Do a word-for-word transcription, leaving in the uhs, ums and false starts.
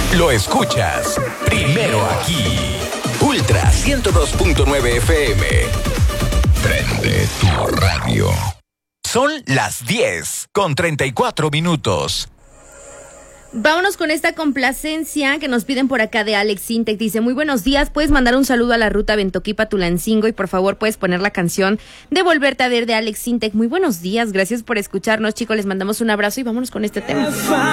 Lo escuchas primero aquí. Ultra ciento dos punto nueve F M. Prende tu radio. Son las diez con treinta y cuatro minutos. Vámonos con esta complacencia que nos piden por acá de Alex Sintec. Dice, muy buenos días, puedes mandar un saludo a la ruta Bentoquipa-Tulancingo y por favor puedes poner la canción de Volverte a Ver de Alex Sintec. Muy buenos días, gracias por escucharnos, chicos, les mandamos un abrazo y vámonos con este tema.